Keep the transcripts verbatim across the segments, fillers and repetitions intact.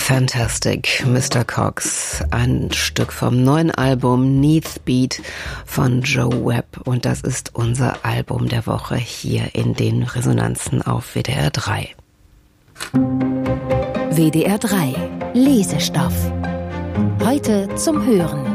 Fantastic, Mister Cox, ein Stück vom neuen Album Neath Beat von Joe Webb, und das ist unser Album der Woche hier in den Resonanzen auf W D R drei. W D R drei Lesestoff. Heute zum Hören.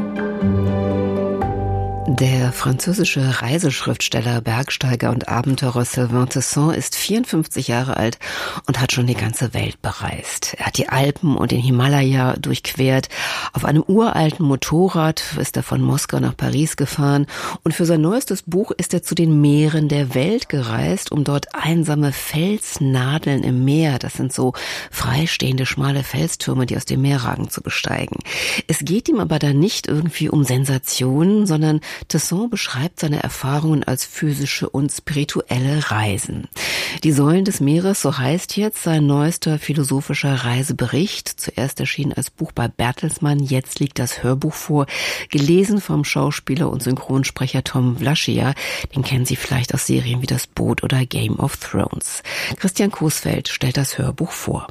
Der französische Reiseschriftsteller, Bergsteiger und Abenteurer Sylvain Tesson ist vierundfünfzig Jahre alt und hat schon die ganze Welt bereist. Er hat die Alpen und den Himalaya durchquert. Auf einem uralten Motorrad ist er von Moskau nach Paris gefahren, und für sein neuestes Buch ist er zu den Meeren der Welt gereist, um dort einsame Felsnadeln im Meer, das sind so freistehende, schmale Felstürme, die aus dem Meer ragen, zu besteigen. Es geht ihm aber da nicht irgendwie um Sensationen, sondern Tesson beschreibt seine Erfahrungen als physische und spirituelle Reisen. Die Säulen des Meeres, so heißt jetzt sein neuester philosophischer Reisebericht. Zuerst erschien als Buch bei Bertelsmann, jetzt liegt das Hörbuch vor, gelesen vom Schauspieler und Synchronsprecher Tom Vlascia. Den kennen Sie vielleicht aus Serien wie Das Boot oder Game of Thrones. Christian Coesfeld stellt das Hörbuch vor.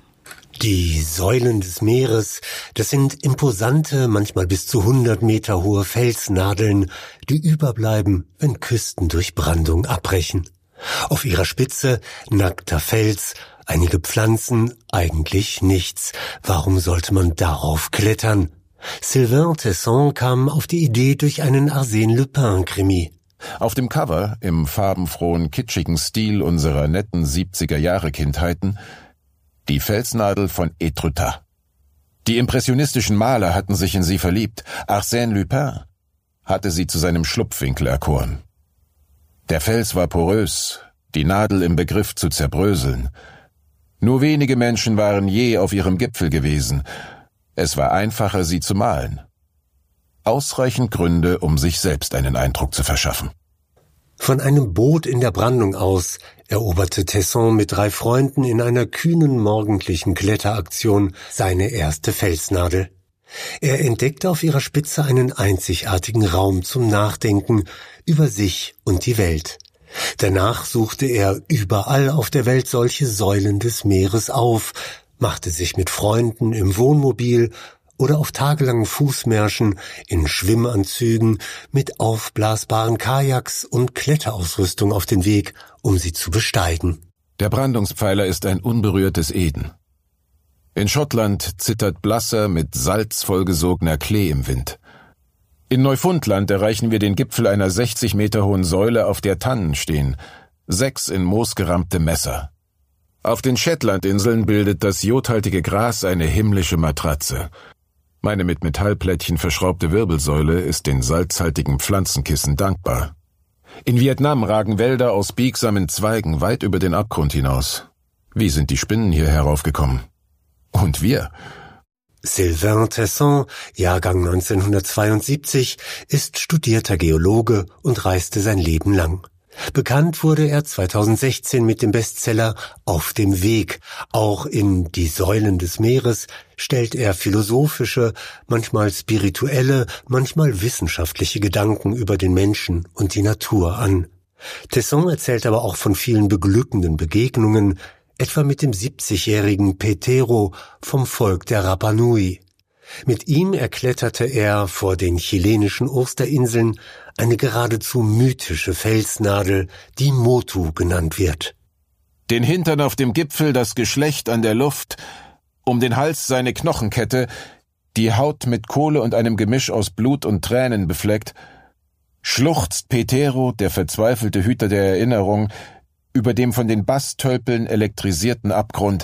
Die Säulen des Meeres, das sind imposante, manchmal bis zu hundert Meter hohe Felsnadeln, die überbleiben, wenn Küsten durch Brandung abbrechen. Auf ihrer Spitze nackter Fels, einige Pflanzen, eigentlich nichts. Warum sollte man darauf klettern? Sylvain Tesson kam auf die Idee durch einen Arsène Lupin-Krimi. Auf dem Cover, im farbenfrohen, kitschigen Stil unserer netten siebziger-Jahre-Kindheiten, die Felsnadel von Étretat. Die impressionistischen Maler hatten sich in sie verliebt. Arsène Lupin hatte sie zu seinem Schlupfwinkel erkoren. Der Fels war porös, die Nadel im Begriff zu zerbröseln. Nur wenige Menschen waren je auf ihrem Gipfel gewesen. Es war einfacher, sie zu malen. Ausreichend Gründe, um sich selbst einen Eindruck zu verschaffen. Von einem Boot in der Brandung aus eroberte Tesson mit drei Freunden in einer kühnen morgendlichen Kletteraktion seine erste Felsnadel. Er entdeckte auf ihrer Spitze einen einzigartigen Raum zum Nachdenken über sich und die Welt. Danach suchte er überall auf der Welt solche Säulen des Meeres auf, machte sich mit Freunden im Wohnmobil oder auf tagelangen Fußmärschen in Schwimmanzügen mit aufblasbaren Kajaks und Kletterausrüstung auf den Weg, um sie zu besteigen. Der Brandungspfeiler ist ein unberührtes Eden. In Schottland zittert blasser, mit Salz vollgesogener Klee im Wind. In Neufundland erreichen wir den Gipfel einer sechzig Meter hohen Säule, auf der Tannen stehen, sechs in Moos gerammte Messer. Auf den Shetlandinseln bildet das jodhaltige Gras eine himmlische Matratze. Meine mit Metallplättchen verschraubte Wirbelsäule ist den salzhaltigen Pflanzenkissen dankbar. In Vietnam ragen Wälder aus biegsamen Zweigen weit über den Abgrund hinaus. Wie sind die Spinnen hier heraufgekommen? Und wir? Sylvain Tesson, Jahrgang neunzehnhundertzweiundsiebzig, ist studierter Geologe und reiste sein Leben lang. Bekannt wurde er zweitausendsechzehn mit dem Bestseller Auf dem Weg. Auch in Die Säulen des Meeres stellt er philosophische, manchmal spirituelle, manchmal wissenschaftliche Gedanken über den Menschen und die Natur an. Tesson erzählt aber auch von vielen beglückenden Begegnungen, etwa mit dem siebzigjährigen Petero vom Volk der Rapa Nui. Mit ihm erkletterte er vor den chilenischen Osterinseln eine geradezu mythische Felsnadel, die Motu genannt wird. Den Hintern auf dem Gipfel, das Geschlecht an der Luft, um den Hals seine Knochenkette, die Haut mit Kohle und einem Gemisch aus Blut und Tränen befleckt, schluchzt Petero, der verzweifelte Hüter der Erinnerung, über dem von den Basstölpeln elektrisierten Abgrund.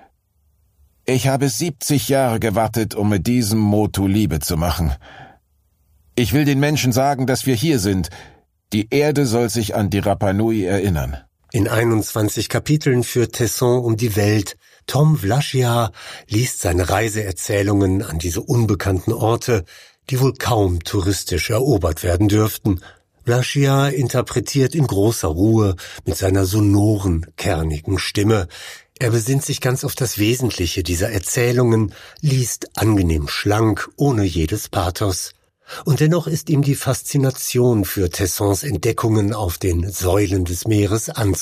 Ich habe siebzig Jahre gewartet, um mit diesem Motu Liebe zu machen. Ich will den Menschen sagen, dass wir hier sind. Die Erde soll sich an die Rapa Nui erinnern. In einundzwanzig Kapiteln führt Tesson um die Welt. Tom Vlascia liest seine Reiseerzählungen an diese unbekannten Orte, die wohl kaum touristisch erobert werden dürften. Vlascia interpretiert in großer Ruhe mit seiner sonoren, kernigen Stimme. Er besinnt sich ganz auf das Wesentliche dieser Erzählungen, liest angenehm schlank, ohne jedes Pathos. Und dennoch ist ihm die Faszination für Tessons Entdeckungen auf den Säulen des Meeres anzunehmen.